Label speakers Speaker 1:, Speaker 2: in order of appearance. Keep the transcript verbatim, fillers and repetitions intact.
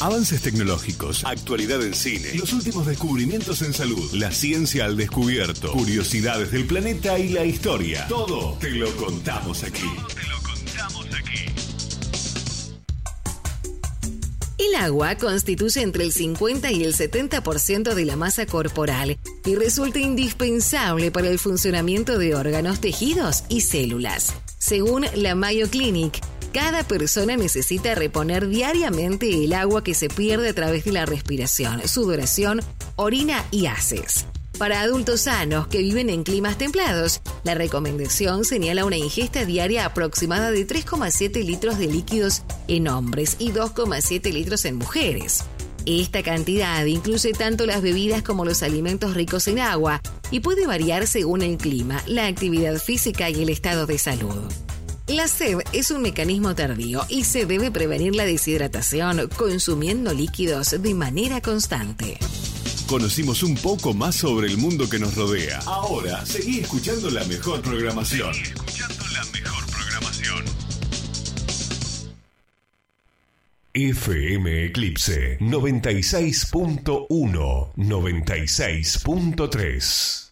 Speaker 1: Avances tecnológicos, actualidad en cine, los últimos descubrimientos en salud, la ciencia al descubierto, curiosidades del planeta y la historia. Todo te lo contamos aquí. Todo te lo contamos aquí.
Speaker 2: El agua constituye entre el cincuenta y el setenta por ciento de la masa corporal y resulta indispensable para el funcionamiento de órganos, tejidos y células. Según la Mayo Clinic, cada persona necesita reponer diariamente el agua que se pierde a través de la respiración, sudoración, orina y heces. Para adultos sanos que viven en climas templados, la recomendación señala una ingesta diaria aproximada de tres coma siete litros de líquidos en hombres y dos coma siete litros en mujeres. Esta cantidad incluye tanto las bebidas como los alimentos ricos en agua y puede variar según el clima, la actividad física y el estado de salud. La sed es un mecanismo tardío y se debe prevenir la deshidratación consumiendo líquidos de manera constante.
Speaker 1: Conocimos un poco más sobre el mundo que nos rodea. Ahora, seguí escuchando la mejor programación. Seguí escuchando la mejor programación. F M Eclipse noventa y seis punto uno, noventa y seis punto tres.